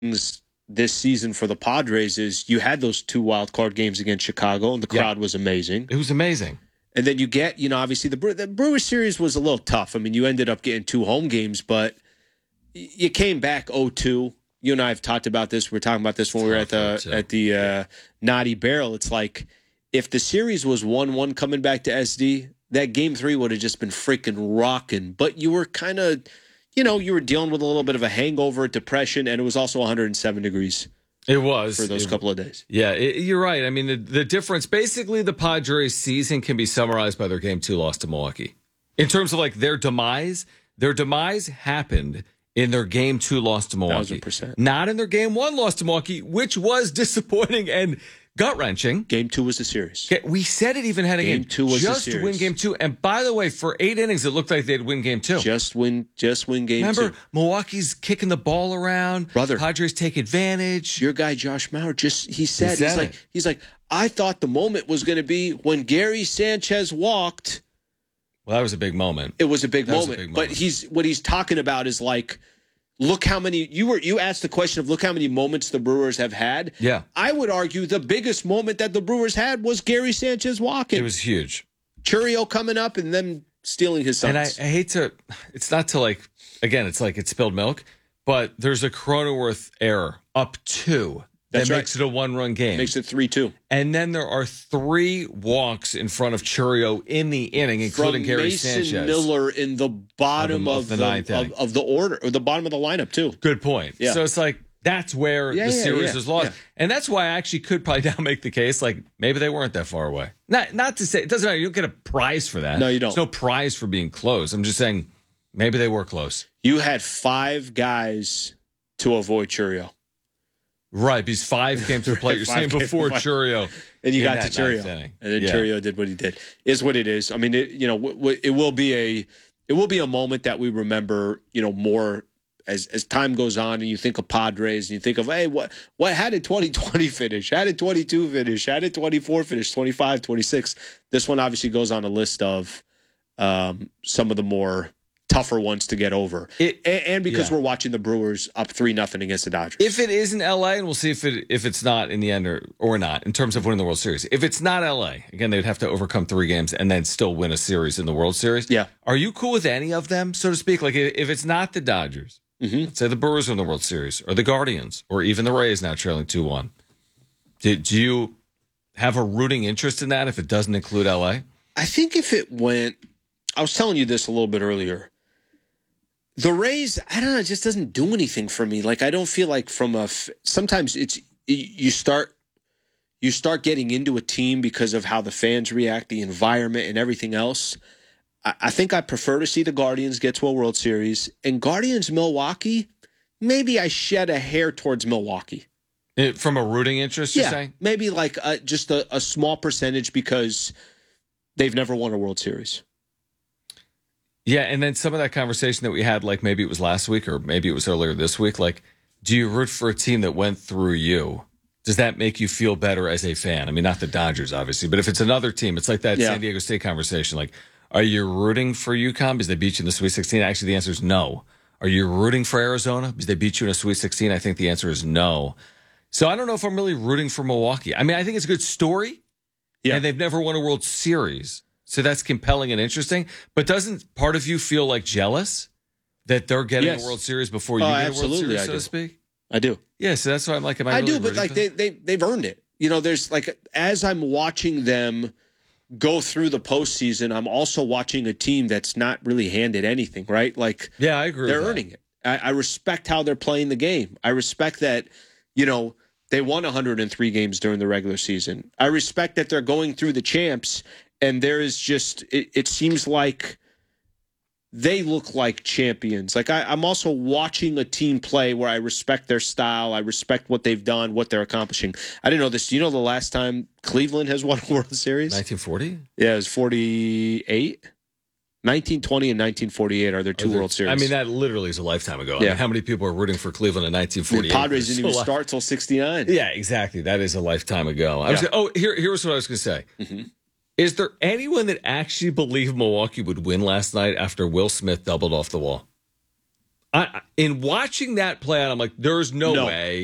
this season for the Padres is you had those 2 wild card games against Chicago, and the crowd was amazing. It was amazing. And then you get, obviously the Brewers series was a little tough. I mean, you ended up getting 2 home games, but you came back 0-2. You and I have talked about this. We were talking about this when we were at the Naughty Barrel. It's like if the series was 1-1 coming back to SD, that Game 3 would have just been freaking rocking. But you were kind of, you were dealing with a little bit of a hangover, depression, and it was also 107 degrees. It was. For those couple of days. Yeah, you're right. I mean, the difference, basically the Padres season can be summarized by their Game 2 loss to Milwaukee. In terms of like their demise happened in their Game 2 loss to Milwaukee. 1,000%. Not in their Game 1 loss to Milwaukee, which was disappointing and gut-wrenching. Game 2 was the series. Okay, we said it even had a game. Game 2 was the series. Just win Game 2. And by the way, for 8 innings, it looked like they'd win Game 2. Just win Game 2. Remember, Milwaukee's kicking the ball around. Brother. Padres take advantage. Your guy, Josh Mauer, he's like, I thought the moment was going to be when Gary Sanchez walked. Well, that was a big moment. It was a big moment. But what he's talking about is like, look how many you asked the question of look how many moments the Brewers have had. Yeah. I would argue the biggest moment that the Brewers had was Gary Sanchez walking. It was huge. Churio coming up and them stealing his sons. And I hate to, it's not to like, again, it's like it's spilled milk, but there's a Cronenworth error up 2. That makes it a 1-run game. Makes it 3-2. And then there are 3 walks in front of Churio in the inning, including Gary Sanchez. Mason Miller in the bottom of the ninth inning. Of the order, or the bottom of the lineup, too. Good point. Yeah. So it's like, that's where the series is lost. Yeah. And that's why I actually could probably now make the case, like, maybe they weren't that far away. Not to say, it doesn't matter. You don't get a prize for that. No, you don't. There's no prize for being close. I'm just saying, maybe they were close. You had 5 guys to avoid Churio. Right, because 5 came to the plate. You're saying before Churio. And you got to Churio. And then Churio did what he did. Is what it is. I mean, it will be a moment that we remember, more as time goes on and you think of Padres and you think of, hey, how did 2020 finish? How did 22 finish? How did 24 finish? 25, 26. This one obviously goes on a list of some of the more tougher ones to get over. And because we're watching the Brewers up 3-0 against the Dodgers. If it is in LA, and we'll see if it's not in the end or not, in terms of winning the World Series. If it's not LA, again, they'd have to overcome 3 games and then still win a series in the World Series. Yeah. Are you cool with any of them, so to speak? Like if it's not the Dodgers, let's say the Brewers win the World Series, or the Guardians, or even the Rays now trailing 2-1. Do you have a rooting interest in that if it doesn't include LA? I think if it went, I was telling you this a little bit earlier. The Rays, I don't know, it just doesn't do anything for me. Like, I don't feel like sometimes it's, you start getting into a team because of how the fans react, the environment and everything else. I think I prefer to see the Guardians get to a World Series. And Guardians Milwaukee, maybe I shed a hair towards Milwaukee. From a rooting interest, you're saying? Maybe like just a small percentage because they've never won a World Series. Yeah, and then some of that conversation that we had, like maybe it was last week or maybe it was earlier this week, like, do you root for a team that went through you? Does that make you feel better as a fan? I mean, not the Dodgers, obviously, but if it's another team, it's like that San Diego State conversation. Like, are you rooting for UConn because they beat you in the Sweet 16? Actually, the answer is no. Are you rooting for Arizona because they beat you in a Sweet 16? I think the answer is no. So I don't know if I'm really rooting for Milwaukee. I mean, I think it's a good story, and they've never won a World Series. So that's compelling and interesting. But doesn't part of you feel like jealous that they're getting a World Series before you get a World Series, so to speak? I do. Yeah, so that's why I'm like, I do, but like they've earned it. There's like, as I'm watching them go through the postseason, I'm also watching a team that's not really handed anything, right? Like, yeah, I agree. They're earning it. I respect how they're playing the game. I respect that, they won 103 games during the regular season. I respect that they're going through the champs. And there is just, it seems like they look like champions. Like I'm also watching a team play where I respect their style. I respect what they've done, what they're accomplishing. I didn't know this. Do you know the last time Cleveland has won a World Series? 1940? Yeah, it was 48. 1920 and 1948 are their 2 World Series. I mean, that literally is a lifetime ago. I mean, how many people are rooting for Cleveland in 1948? The Padres didn't even start till 69. Yeah, exactly. That is a lifetime ago. Here's what I was going to say. Mm-hmm. Is there anyone that actually believed Milwaukee would win last night after Will Smith doubled off the wall? In watching that play out, I'm like, there's no way